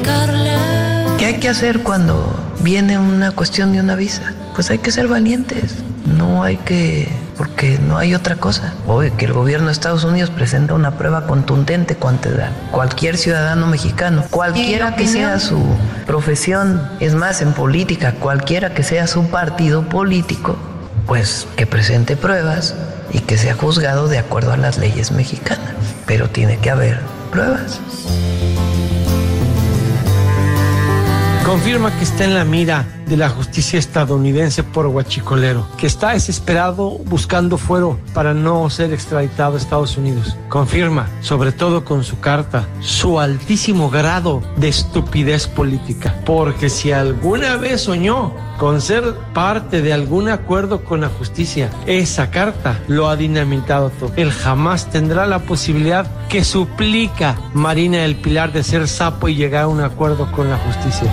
¿Qué hay que hacer cuando viene una cuestión de una visa? Pues hay que ser valientes. No hay que... porque no hay otra cosa. Hoy que el gobierno de Estados Unidos presenta una prueba contundente contra cualquier ciudadano mexicano, cualquiera que sea su profesión, es más, en política, cualquiera que sea su partido político, pues que presente pruebas y que sea juzgado de acuerdo a las leyes mexicanas. Pero tiene que haber pruebas. Confirma que está en la mira de la justicia estadounidense por huachicolero, que está desesperado buscando fuero para no ser extraditado a Estados Unidos. Confirma, sobre todo con su carta, su altísimo grado de estupidez política, porque si alguna vez soñó con ser parte de algún acuerdo con la justicia, esa carta lo ha dinamitado todo. Él jamás tendrá la posibilidad que suplica Marina del Pilar de ser sapo y llegar a un acuerdo con la justicia.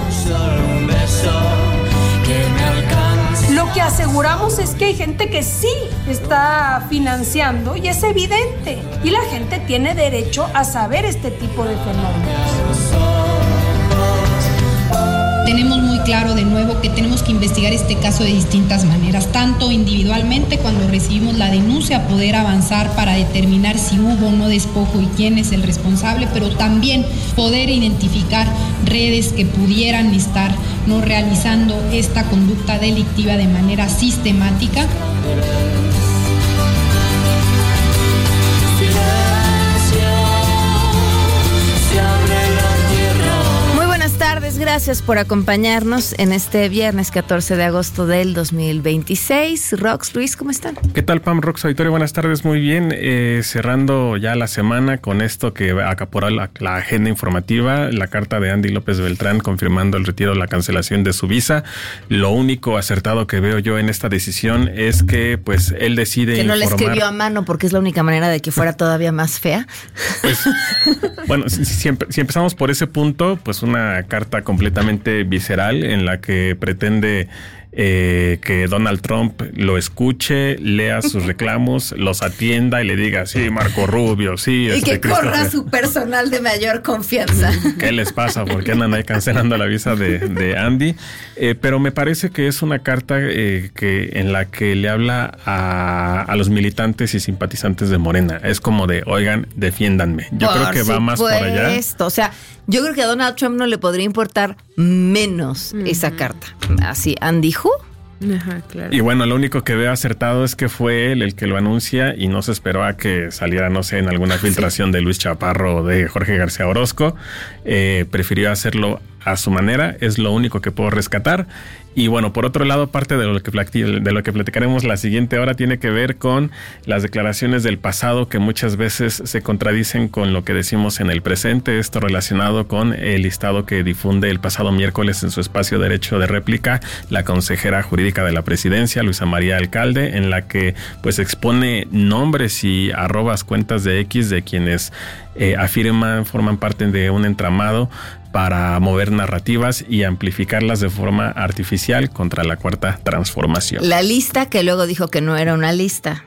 Lo que aseguramos es que hay gente que sí está financiando y es evidente. Y la gente tiene derecho a saber este tipo de fenómenos. Tenemos muy claro de nuevo que tenemos que investigar este caso de distintas maneras, tanto individualmente cuando recibimos la denuncia, poder avanzar para determinar si hubo o no despojo y quién es el responsable, pero también poder identificar redes que pudieran estar no realizando esta conducta delictiva de manera sistemática. Gracias por acompañarnos en este viernes 14 de agosto del 2026. Rox, Luis, ¿cómo están? ¿Qué tal, Pam? Rox, auditorio, buenas tardes, muy bien. Cerrando ya la semana con esto que acaparó la agenda informativa, la carta de Andy López Beltrán confirmando el retiro, la cancelación de su visa. Lo único acertado que veo yo en esta decisión es que pues él decide que no informar. le escribió a mano porque es la única manera de que fuera todavía más fea. Pues, bueno, si empezamos por ese punto, pues una carta completamente visceral en la que pretende que Donald Trump lo escuche, lea sus reclamos, los atienda y le diga, sí, Marco Rubio, sí. Y que corra su personal de mayor confianza. ¿Qué les pasa? ¿Por qué andan ahí cancelando la visa de Andy? Pero me parece que es una carta en la que le habla a los militantes y simpatizantes de Morena. Es como de, oigan, defiéndanme. Yo creo que va más por allá. O sea, yo creo que a Donald Trump no le podría importar menos esa carta. Así, Andy Who. Ajá, claro. Y bueno, lo único que veo acertado es que fue él el que lo anuncia y no se esperó a que saliera, no sé, en alguna filtración de Luis Chaparro o de Jorge García Orozco. Prefirió hacerlo a su manera, es lo único que puedo rescatar. Y bueno, por otro lado, parte de lo que platicaremos la siguiente hora tiene que ver con las declaraciones del pasado que muchas veces se contradicen con lo que decimos en el presente. Esto relacionado con el listado que difunde el pasado miércoles en su espacio Derecho de Réplica la consejera jurídica de la presidencia, Luisa María Alcalde, en la que pues expone nombres y cuentas de X de quienes forman parte de un entramado para mover narrativas y amplificarlas de forma artificial contra la cuarta transformación. La lista que luego dijo que no era una lista.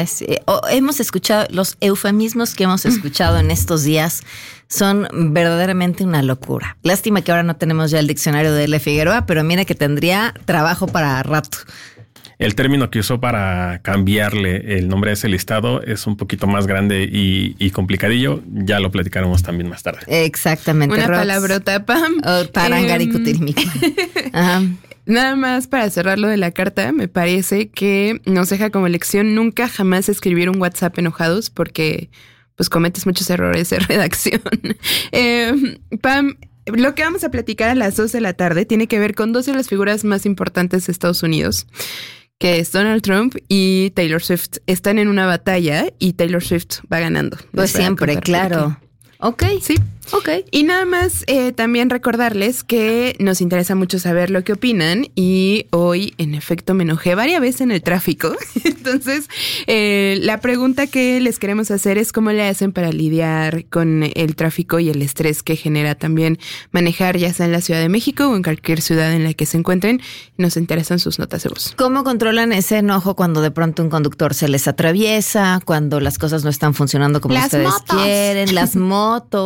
Hemos escuchado, los eufemismos que hemos escuchado en estos días son verdaderamente una locura. Lástima que ahora no tenemos ya el diccionario de L. Figueroa, pero mira que tendría trabajo para rato. El término que usó para cambiarle el nombre a ese listado es un poquito más grande y complicadillo. Ya lo platicaremos también más tarde. Exactamente. Una palabrota, Pam. Parangaricutirímico. Ajá. Nada más para cerrar lo de la carta, me parece que nos deja como lección nunca jamás escribir un WhatsApp enojados porque pues cometes muchos errores de redacción. Pam, lo que vamos a platicar a las 2 de la tarde tiene que ver con dos de las figuras más importantes de Estados Unidos, que es Donald Trump y Taylor Swift. Están en una batalla y Taylor Swift va ganando. Pues siempre, claro. Ok. Sí. Ok. Y nada más también recordarles que nos interesa mucho saber lo que opinan y hoy, en efecto, me enojé varias veces en el tráfico. Entonces, la pregunta que les queremos hacer es cómo le hacen para lidiar con el tráfico y el estrés que genera también manejar, ya sea en la Ciudad de México o en cualquier ciudad en la que se encuentren. Nos interesan sus notas de voz. ¿Cómo controlan ese enojo cuando de pronto un conductor se les atraviesa, cuando las cosas no están funcionando como ustedes quieren? Las motos.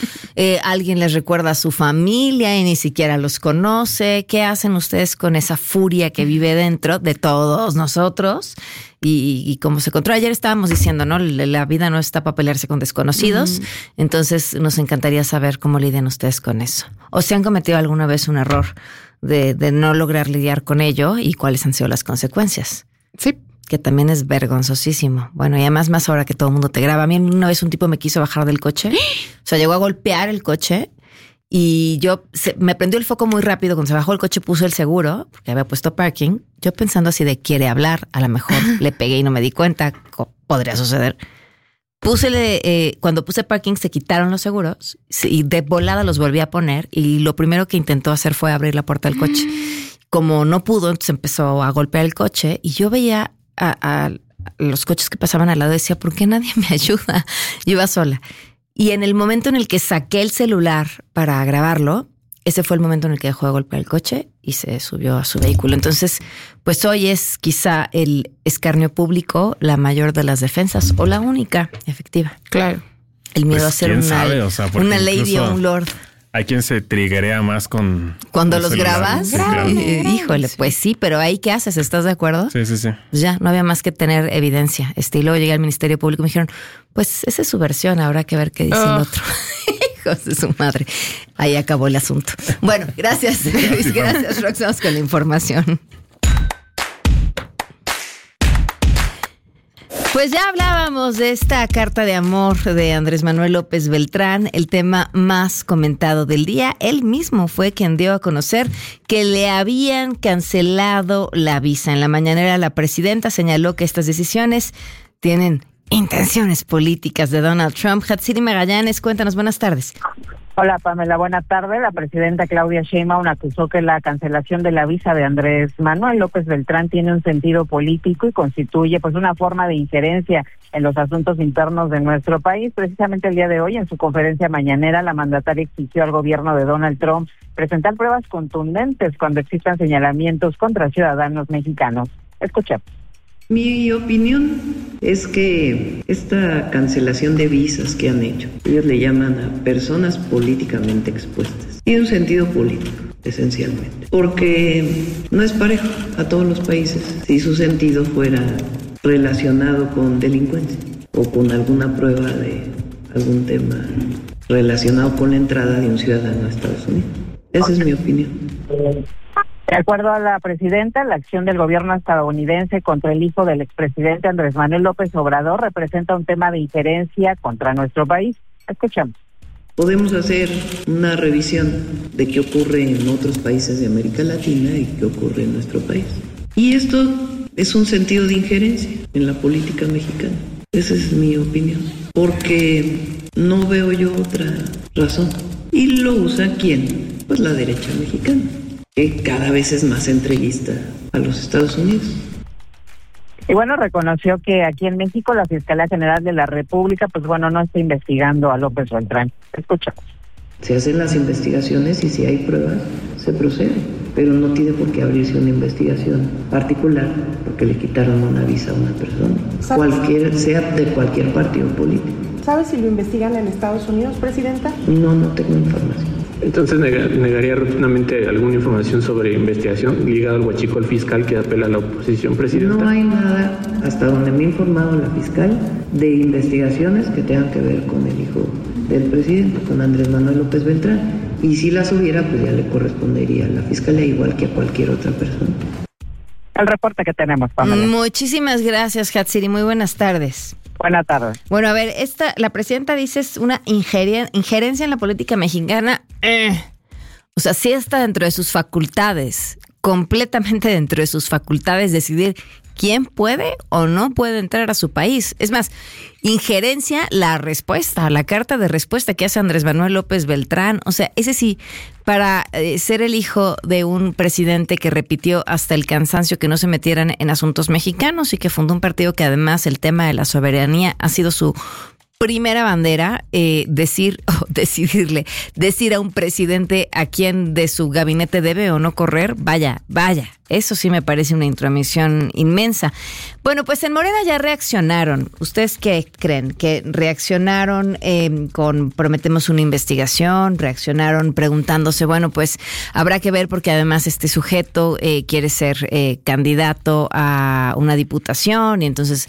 alguien les recuerda a su familia y ni siquiera los conoce. ¿Qué hacen ustedes con esa furia que vive dentro de todos nosotros? Y cómo se controla. Ayer estábamos diciendo, ¿no? La vida no está para pelearse con desconocidos. Entonces nos encantaría saber cómo lidian ustedes con eso. ¿O si han cometido alguna vez un error de no lograr lidiar con ello y cuáles han sido las consecuencias? Sí. Que también es vergonzosísimo. Bueno, y además más ahora que todo el mundo te graba. A mí una vez un tipo me quiso bajar del coche. O sea, llegó a golpear el coche y me prendió el foco muy rápido. Cuando se bajó el coche puso el seguro, porque había puesto parking. Yo pensando así de quiere hablar, a lo mejor le pegué y no me di cuenta. Podría suceder. Cuando puse parking se quitaron los seguros y de volada los volví a poner y lo primero que intentó hacer fue abrir la puerta del coche. Como no pudo, entonces empezó a golpear el coche y yo veía a los coches que pasaban al lado y decía, ¿por qué nadie me ayuda? Yo iba sola. Y en el momento en el que saqué el celular para grabarlo, ese fue el momento en el que dejó de golpear el coche y se subió a su vehículo. Entonces, pues hoy es quizá el escarnio público la mayor de las defensas o la única efectiva. Claro. El miedo Pues, a ser ¿quién sabe? O sea, una lady o un lord. Hay quien se triguea más con... Cuando con los celular. grabas, Sí, claro. híjole, pues sí, pero ahí ¿qué haces? ¿Estás de acuerdo? Sí. Pues ya, no había más que tener evidencia. Y luego llegué al Ministerio Público y me dijeron, pues esa es su versión, habrá que ver qué dice el otro. Hijos de su madre. Ahí acabó el asunto. Bueno, gracias, Luis. Gracias, Rox. Vamos con la información. Pues ya hablábamos de esta carta de amor de Andrés Manuel López Beltrán, el tema más comentado del día. Él mismo fue quien dio a conocer que le habían cancelado la visa. En la mañanera la presidenta señaló que estas decisiones tienen intenciones políticas de Donald Trump. Hatsiri Magallanes, cuéntanos, buenas tardes. Hola Pamela, buenas tardes. La presidenta Claudia Sheinbaum acusó que la cancelación de la visa de Andrés Manuel López Beltrán tiene un sentido político y constituye pues una forma de injerencia en los asuntos internos de nuestro país. Precisamente el día de hoy, en su conferencia mañanera, la mandataria exigió al gobierno de Donald Trump presentar pruebas contundentes cuando existan señalamientos contra ciudadanos mexicanos. Escuchemos. Mi opinión es que esta cancelación de visas que han hecho, ellos le llaman a personas políticamente expuestas, tiene un sentido político, esencialmente, porque no es parejo a todos los países si su sentido fuera relacionado con delincuencia o con alguna prueba de algún tema relacionado con la entrada de un ciudadano a Estados Unidos. Esa es mi opinión. De acuerdo a la presidenta, la acción del gobierno estadounidense contra el hijo del expresidente Andrés Manuel López Obrador representa un tema de injerencia contra nuestro país. Escuchamos. Podemos hacer una revisión de qué ocurre en otros países de América Latina y qué ocurre en nuestro país. Y esto es un sentido de injerencia en la política mexicana. Esa es mi opinión. Porque no veo yo otra razón. ¿Y lo usa quién? Pues la derecha mexicana, que cada vez es más entreguista a los Estados Unidos. Y bueno, reconoció que aquí en México la Fiscalía General de la República, pues bueno, no está investigando a López Beltrán. Escuchamos. Se hacen las investigaciones y si hay pruebas, se procede. Pero no tiene por qué abrirse una investigación particular porque le quitaron una visa a una persona. Sea de cualquier partido político. ¿Sabe si lo investigan en Estados Unidos, presidenta? No tengo información. Entonces negaría rotundamente alguna información sobre investigación ligada al huachicoleo fiscal que apela a la oposición, presidenta. No hay nada, hasta donde me ha informado la fiscal, de investigaciones que tengan que ver con el hijo del presidente, con Andrés Manuel López Beltrán. Y si las hubiera, pues ya le correspondería a la fiscalía igual que a cualquier otra persona. El reporte que tenemos, Pamela. Muchísimas gracias, Hatsiri. Muy buenas tardes. Buenas tardes. Bueno, a ver, la presidenta dice es una injerencia en la política mexicana. O sea, sí está dentro de sus facultades, completamente dentro de sus facultades, decidir quién puede o no puede entrar a su país. Es más, injerencia la respuesta, la carta de respuesta que hace Andrés Manuel López Beltrán. O sea, ese sí, para ser el hijo de un presidente que repitió hasta el cansancio que no se metieran en asuntos mexicanos y que fundó un partido que además el tema de la soberanía ha sido su primera bandera decir a un presidente a quien de su gabinete debe o no correr. Vaya, eso sí me parece una intromisión inmensa. Bueno, pues en Morena ya reaccionaron. ¿Ustedes qué creen? ¿Que reaccionaron con prometemos una investigación? ¿Reaccionaron preguntándose, bueno, pues habrá que ver porque además este sujeto quiere ser candidato a una diputación y entonces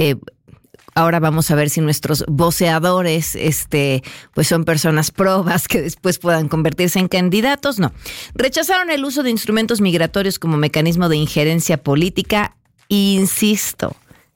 ahora vamos a ver si nuestros voceadores pues son personas probas que después puedan convertirse en candidatos? No. Rechazaron el uso de instrumentos migratorios como mecanismo de injerencia política. Insisto,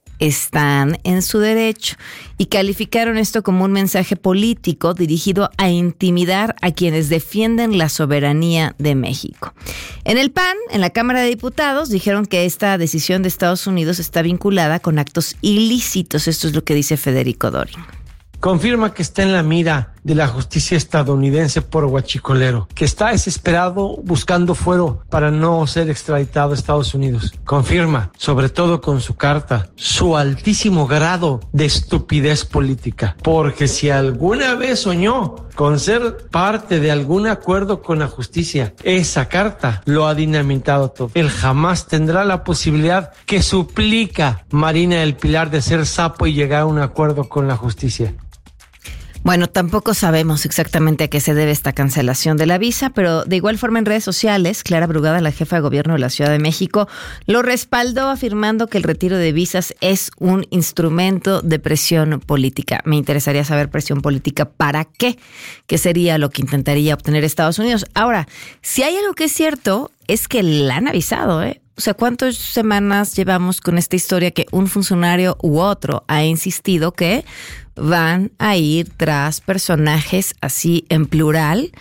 están en su derecho, y calificaron esto como un mensaje político dirigido a intimidar a quienes defienden la soberanía de México. En el PAN, en la Cámara de Diputados, dijeron que esta decisión de Estados Unidos está vinculada con actos ilícitos. Esto es lo que dice Federico Dorin. Confirma que está en la mira de la justicia estadounidense por huachicolero, que está desesperado buscando fuero para no ser extraditado a Estados Unidos. Confirma, sobre todo con su carta, su altísimo grado de estupidez política. Porque si alguna vez soñó con ser parte de algún acuerdo con la justicia, esa carta lo ha dinamitado todo. Él jamás tendrá la posibilidad que suplica Marina del Pilar de ser sapo y llegar a un acuerdo con la justicia. Bueno, tampoco sabemos exactamente a qué se debe esta cancelación de la visa, pero de igual forma en redes sociales, Clara Brugada, la jefa de gobierno de la Ciudad de México, lo respaldó afirmando que el retiro de visas es un instrumento de presión política. Me interesaría saber presión política para qué, qué sería lo que intentaría obtener Estados Unidos. Ahora, si hay algo que es cierto, es que la han avisado, O sea, ¿cuántas semanas llevamos con esta historia que un funcionario u otro ha insistido que van a ir tras personajes así en plural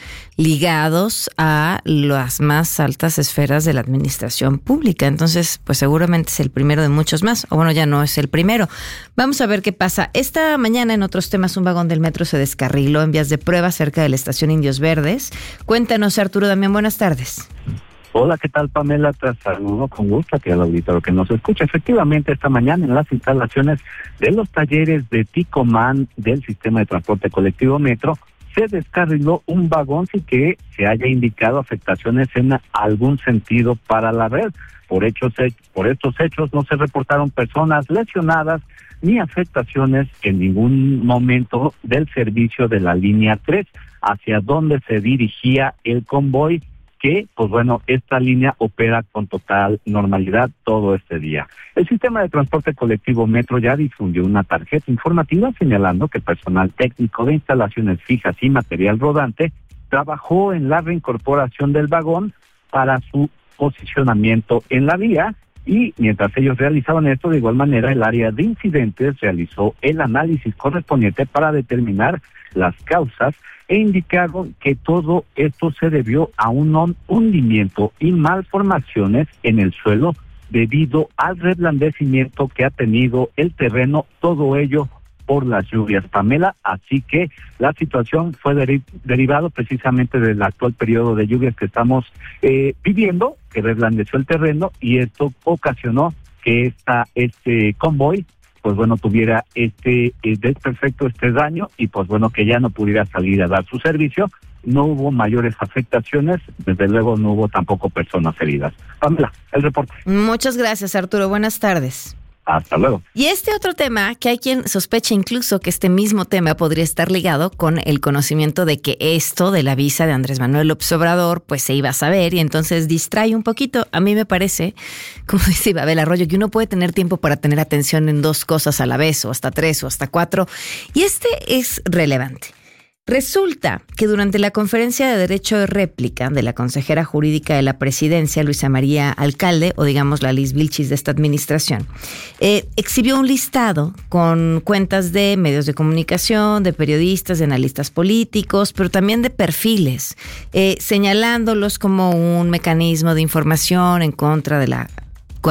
ligados a las más altas esferas de la administración pública? Entonces, pues seguramente es el primero de muchos más. O bueno, ya no es el primero. Vamos a ver qué pasa. Esta mañana, en otros temas, un vagón del metro se descarriló en vías de prueba cerca de la estación Indios Verdes. Cuéntanos, Arturo Damián, buenas tardes. Hola, ¿qué tal, Pamela? Te saludo con gusto aquí al auditorio que nos escucha. Efectivamente, esta mañana en las instalaciones de los talleres de Ticomán del sistema de transporte colectivo Metro se descarriló un vagón sin que se haya indicado afectaciones en algún sentido para la red. Por estos hechos no se reportaron personas lesionadas ni afectaciones en ningún momento del servicio de la línea 3 hacia donde se dirigía el convoy, que, pues bueno, esta línea opera con total normalidad todo este día. El sistema de transporte colectivo Metro ya difundió una tarjeta informativa señalando que personal técnico de instalaciones fijas y material rodante trabajó en la reincorporación del vagón para su posicionamiento en la vía, y mientras ellos realizaban esto, de igual manera el área de incidentes realizó el análisis correspondiente para determinar las causas e indicaron que todo esto se debió a un hundimiento y malformaciones en el suelo debido al reblandecimiento que ha tenido el terreno, todo ello por las lluvias, Pamela. Así que la situación fue derivado precisamente del actual periodo de lluvias que estamos viviendo, que reblandeció el terreno, y esto ocasionó que este convoy pues bueno, tuviera este desperfecto, este daño, y pues bueno, que ya no pudiera salir a dar su servicio. No hubo mayores afectaciones, desde luego no hubo tampoco personas heridas. Pamela, el reporte. Muchas gracias, Arturo. Buenas tardes. Hasta luego. Y este otro tema, que hay quien sospecha incluso que este mismo tema podría estar ligado con el conocimiento de que esto de la visa de Andrés Manuel López Obrador pues se iba a saber, y entonces distrae un poquito. A mí me parece, como dice Babel Arroyo, que uno puede tener tiempo para tener atención en dos cosas a la vez, o hasta tres, o hasta cuatro, y este es relevante. Resulta que durante la conferencia de derecho de réplica de la consejera jurídica de la presidencia, Luisa María Alcalde, o digamos la Liz Vilchis de esta administración, exhibió un listado con cuentas de medios de comunicación, de periodistas, de analistas políticos, pero también de perfiles, señalándolos como un mecanismo de información en contra de la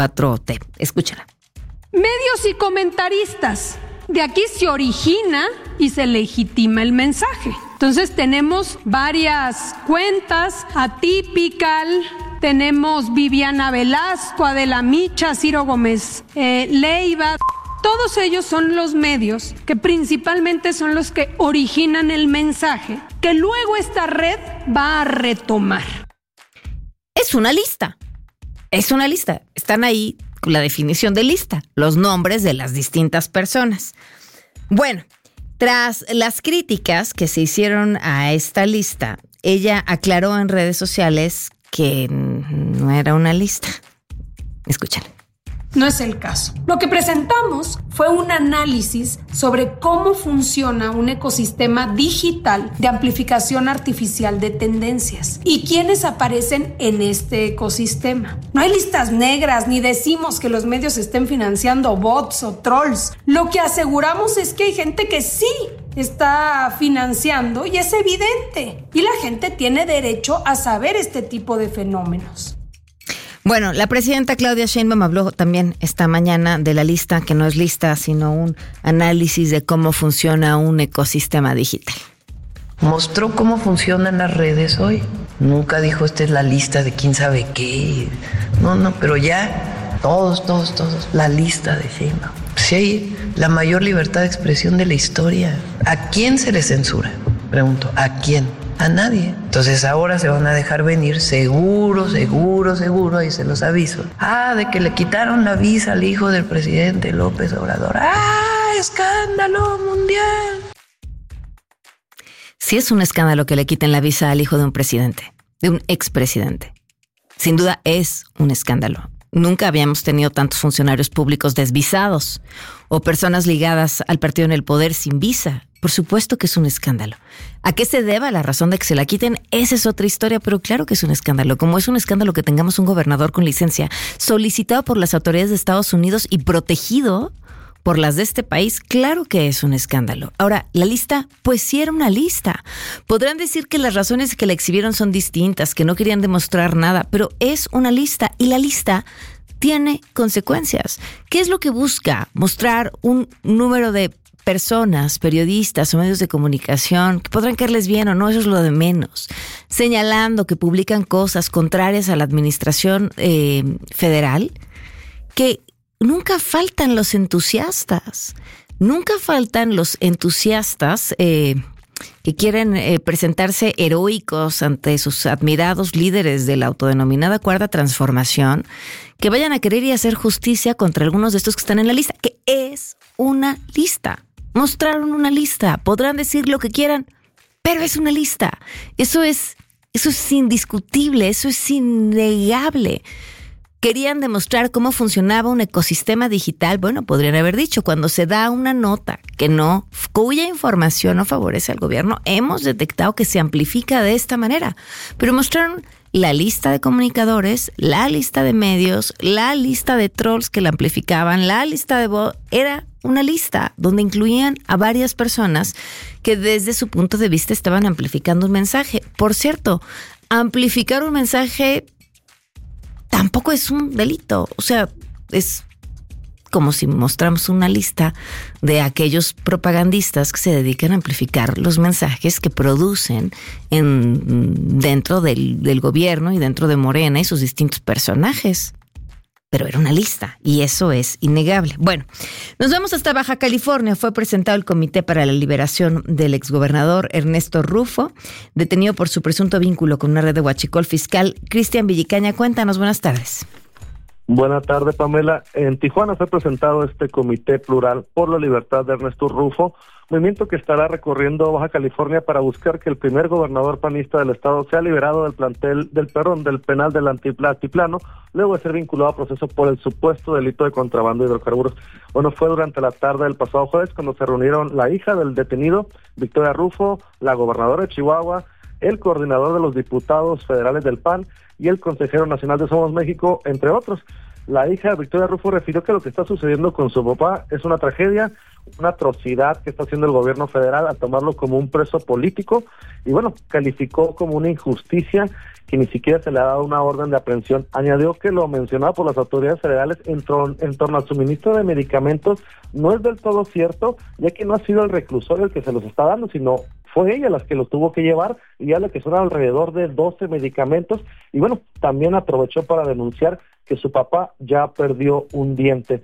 4T. Escúchala. Medios y comentaristas. De aquí se origina y se legitima el mensaje. Entonces tenemos varias cuentas, Atypical, tenemos Viviana Velasco, Adela Micha, Ciro Gómez Leiva. Todos ellos son los medios que principalmente son los que originan el mensaje que luego esta red va a retomar. Es una lista. Están ahí con la definición de lista, los nombres de las distintas personas. Bueno, tras las críticas que se hicieron a esta lista, ella aclaró en redes sociales que no era una lista. Escuchen. No es el caso. Lo que presentamos fue un análisis sobre cómo funciona un ecosistema digital de amplificación artificial de tendencias y quiénes aparecen en este ecosistema. No hay listas negras ni decimos que los medios estén financiando bots o trolls. Lo que aseguramos es que hay gente que sí está financiando y es evidente. Y la gente tiene derecho a saber este tipo de fenómenos. Bueno, la presidenta Claudia Sheinbaum habló también esta mañana de la lista, que no es lista, sino un análisis de cómo funciona un ecosistema digital. Mostró cómo funcionan las redes hoy. Nunca dijo, esta es la lista de quién sabe qué. No, pero ya todos, la lista de Sheinbaum. Sí hay la mayor libertad de expresión de la historia. ¿A quién se le censura? Pregunto, ¿a quién? A nadie. Entonces ahora se van a dejar venir seguro, y se los aviso. De que le quitaron la visa al hijo del presidente López Obrador. ¡Escándalo mundial! Sí es un escándalo que le quiten la visa al hijo de un presidente, de un expresidente. Sin duda es un escándalo. Nunca habíamos tenido tantos funcionarios públicos desvisados o personas ligadas al partido en el poder sin visa. Por supuesto que es un escándalo. ¿A qué se deba la razón de que se la quiten? Esa es otra historia, pero claro que es un escándalo. Como es un escándalo que tengamos un gobernador con licencia solicitado por las autoridades de Estados Unidos y protegido por las de este país, claro que es un escándalo. Ahora, la lista, pues sí era una lista. Podrán decir que las razones que la exhibieron son distintas, que no querían demostrar nada, pero es una lista y la lista tiene consecuencias. ¿Qué es lo que busca? Mostrar un número de personas, periodistas o medios de comunicación que podrán caerles bien o no, eso es lo de menos, señalando que publican cosas contrarias a la administración federal, que nunca faltan los entusiastas que quieren presentarse heroicos ante sus admirados líderes de la autodenominada Cuarta Transformación, que vayan a querer y hacer justicia contra algunos de estos que están en la lista, que es una lista. Mostraron una lista, podrán decir lo que quieran, pero es una lista. Eso es indiscutible, eso es innegable. Querían demostrar cómo funcionaba un ecosistema digital. Bueno, podrían haber dicho, cuando se da una nota cuya información no favorece al gobierno, hemos detectado que se amplifica de esta manera. Pero mostraron la lista de comunicadores, la lista de medios, la lista de trolls que la amplificaban, la lista de voz. Era una lista donde incluían a varias personas que desde su punto de vista estaban amplificando un mensaje. Por cierto, amplificar un mensaje tampoco es un delito. O sea, es como si mostramos una lista de aquellos propagandistas que se dedican a amplificar los mensajes que producen dentro del gobierno y dentro de Morena y sus distintos personajes. Pero era una lista y eso es innegable. Bueno, nos vamos hasta Baja California. Fue presentado el Comité para la Liberación del exgobernador Ernesto Rufo, detenido por su presunto vínculo con una red de huachicol fiscal. Cristian Villicaña, cuéntanos, buenas tardes. Buenas tardes, Pamela. En Tijuana fue presentado este Comité Plural por la Libertad de Ernesto Rufo, movimiento que estará recorriendo Baja California para buscar que el primer gobernador panista del estado sea liberado del penal del Altiplano, luego de ser vinculado a proceso por el supuesto delito de contrabando de hidrocarburos. Bueno, fue durante la tarde del pasado jueves cuando se reunieron la hija del detenido, Victoria Rufo, la gobernadora de Chihuahua, el coordinador de los diputados federales del PAN y el consejero nacional de Somos México, entre otros. La hija de Victoria Rufo refirió que lo que está sucediendo con su papá es una tragedia, una atrocidad que está haciendo el gobierno federal al tomarlo como un preso político y bueno, calificó como una injusticia que ni siquiera se le ha dado una orden de aprehensión. Añadió que lo mencionado por las autoridades federales en torno al suministro de medicamentos no es del todo cierto, ya que no ha sido el reclusorio el que se los está dando, sino fue ella la que los tuvo que llevar y ya le que son alrededor de 12 medicamentos y bueno, también aprovechó para denunciar que su papá ya perdió un diente.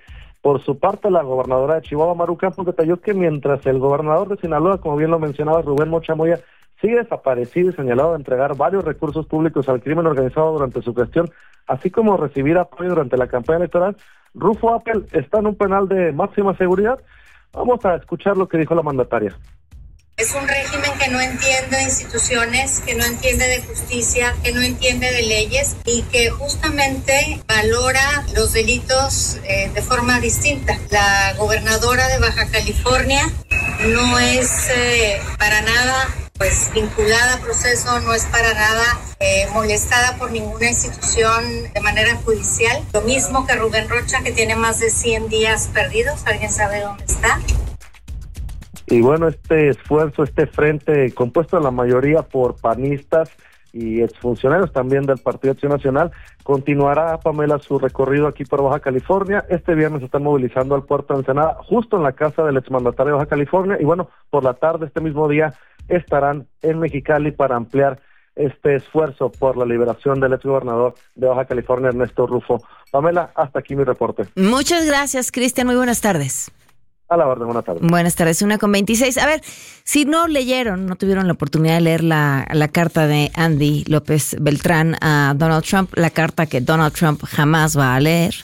Por su parte, la gobernadora de Chihuahua, Maru Campos, detalló que mientras el gobernador de Sinaloa, como bien lo mencionaba Rubén Mochamoya, sigue desaparecido y señalado de entregar varios recursos públicos al crimen organizado durante su gestión, así como recibir apoyo durante la campaña electoral, Rufo Appel está en un penal de máxima seguridad. Vamos a escuchar lo que dijo la mandataria. Es un régimen que no entiende de instituciones, que no entiende de justicia, que no entiende de leyes y que justamente valora los delitos de forma distinta. La gobernadora de Baja California no es para nada vinculada a proceso, no es para nada molestada por ninguna institución de manera judicial. Lo mismo que Rubén Rocha, que tiene más de 100 días perdidos. ¿Alguien sabe dónde está? Y bueno, este esfuerzo, este frente compuesto en la mayoría por panistas y exfuncionarios también del Partido Acción Nacional, continuará, Pamela, su recorrido aquí por Baja California. Este viernes se están movilizando al puerto de Ensenada, justo en la casa del exmandatario de Baja California, y bueno, por la tarde, este mismo día, estarán en Mexicali para ampliar este esfuerzo por la liberación del exgobernador de Baja California, Ernesto Rufo. Pamela, hasta aquí mi reporte. Muchas gracias, Cristian. Muy buenas tardes. A la orden, buenas tardes. Buenas tardes, 1:26. A ver, si no tuvieron la oportunidad de leer la carta de Andy López Beltrán a Donald Trump, la carta que Donald Trump jamás va a leer,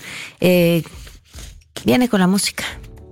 viene con la música.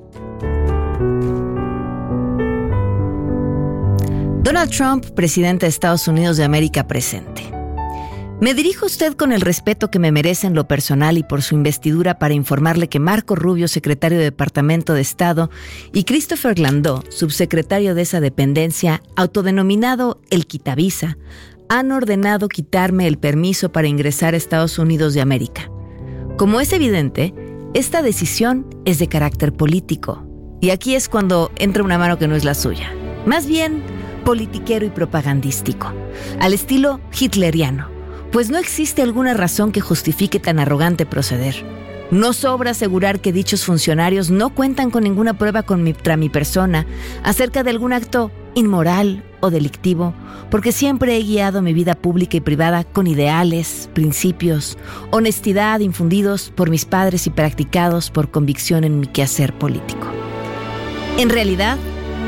Donald Trump, presidente de Estados Unidos de América presente. Me dirijo a usted con el respeto que me merece en lo personal y por su investidura para informarle que Marco Rubio, secretario de Departamento de Estado, y Christopher Landó, subsecretario de esa dependencia, autodenominado el Quitavisa, han ordenado quitarme el permiso para ingresar a Estados Unidos de América. Como es evidente, esta decisión es de carácter político. Y aquí es cuando entra una mano que no es la suya. Más bien, politiquero y propagandístico, al estilo hitleriano. Pues no existe alguna razón que justifique tan arrogante proceder. No sobra asegurar que dichos funcionarios no cuentan con ninguna prueba contra mi persona acerca de algún acto inmoral o delictivo, porque siempre he guiado mi vida pública y privada con ideales, principios, honestidad infundidos por mis padres y practicados por convicción en mi quehacer político. En realidad,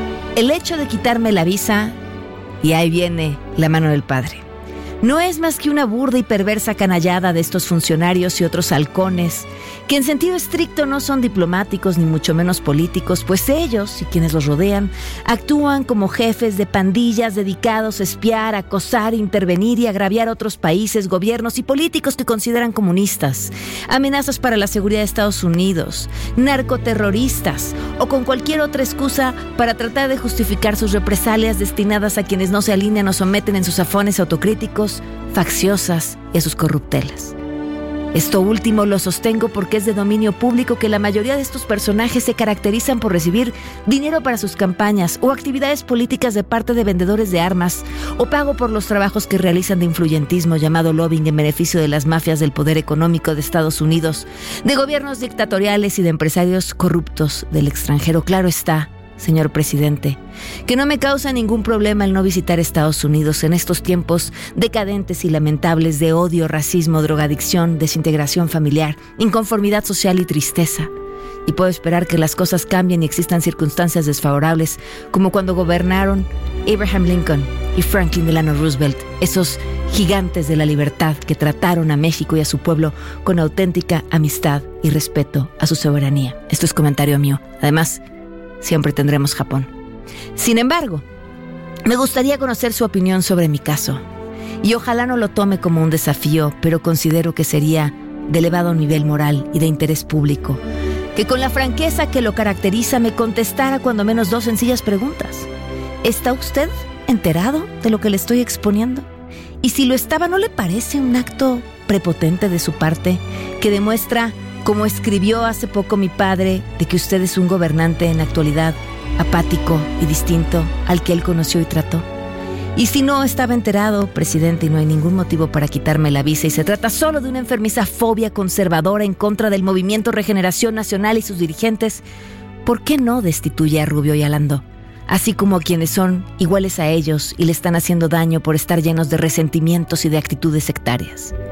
el hecho de quitarme la visa, y ahí viene la mano del padre, no es más que una burda y perversa canallada de estos funcionarios y otros halcones, que en sentido estricto no son diplomáticos ni mucho menos políticos, pues ellos y quienes los rodean actúan como jefes de pandillas dedicados a espiar, acosar, intervenir y agraviar a otros países, gobiernos y políticos que consideran comunistas, amenazas para la seguridad de Estados Unidos, narcoterroristas o con cualquier otra excusa para tratar de justificar sus represalias destinadas a quienes no se alinean o someten en sus afanes autocríticos, facciosas y a sus corruptelas. Esto último lo sostengo porque es de dominio público que la mayoría de estos personajes se caracterizan por recibir dinero para sus campañas o actividades políticas de parte de vendedores de armas o pago por los trabajos que realizan de influyentismo llamado lobbying en beneficio de las mafias del poder económico de Estados Unidos, de gobiernos dictatoriales y de empresarios corruptos del extranjero. Claro está, señor presidente, que no me causa ningún problema el no visitar Estados Unidos en estos tiempos decadentes y lamentables de odio, racismo, drogadicción, desintegración familiar, inconformidad social y tristeza. Y puedo esperar que las cosas cambien y existan circunstancias desfavorables, como cuando gobernaron Abraham Lincoln y Franklin Delano Roosevelt, esos gigantes de la libertad que trataron a México y a su pueblo con auténtica amistad y respeto a su soberanía. Esto es comentario mío. Además, siempre tendremos Japón. Sin embargo, me gustaría conocer su opinión sobre mi caso. Y ojalá no lo tome como un desafío, pero considero que sería de elevado nivel moral y de interés público que con la franqueza que lo caracteriza me contestara cuando menos 2 sencillas preguntas. ¿Está usted enterado de lo que le estoy exponiendo? Y si lo estaba, ¿no le parece un acto prepotente de su parte que demuestra, como escribió hace poco mi padre, de que usted es un gobernante en la actualidad apático y distinto al que él conoció y trató? Y si no estaba enterado, presidente, y no hay ningún motivo para quitarme la visa y se trata solo de una enfermiza fobia conservadora en contra del Movimiento Regeneración Nacional y sus dirigentes, ¿por qué no destituye a Rubio y a Landó? Así como a quienes son iguales a ellos y le están haciendo daño por estar llenos de resentimientos y de actitudes sectarias.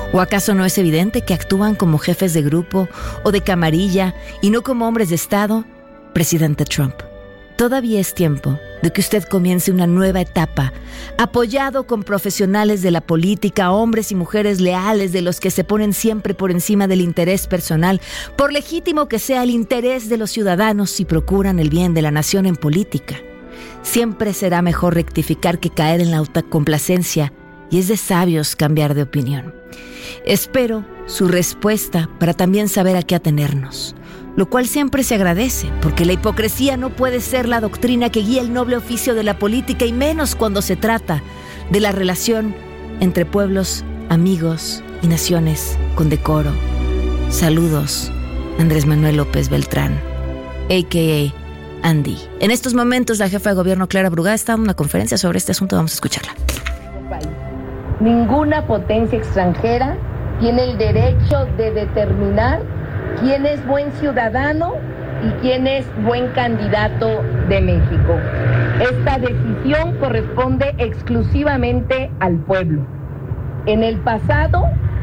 ¿O acaso no es evidente que actúan como jefes de grupo o de camarilla y no como hombres de Estado? Presidente Trump, todavía es tiempo de que usted comience una nueva etapa, apoyado con profesionales de la política, hombres y mujeres leales de los que se ponen siempre por encima del interés personal, por legítimo que sea el interés de los ciudadanos y procuran el bien de la nación en política. Siempre será mejor rectificar que caer en la autocomplacencia, y es de sabios cambiar de opinión. Espero su respuesta para también saber a qué atenernos, lo cual siempre se agradece, porque la hipocresía no puede ser la doctrina que guía el noble oficio de la política, y menos cuando se trata de la relación entre pueblos, amigos y naciones con decoro. Saludos, Andrés Manuel López Beltrán, a.k.a. Andy. En estos momentos, la jefa de gobierno, Clara Brugada, está en una conferencia sobre este asunto. Vamos a escucharla. Ninguna potencia extranjera tiene el derecho de determinar quién es buen ciudadano y quién es buen candidato de México. Esta decisión corresponde exclusivamente al pueblo. En el pasado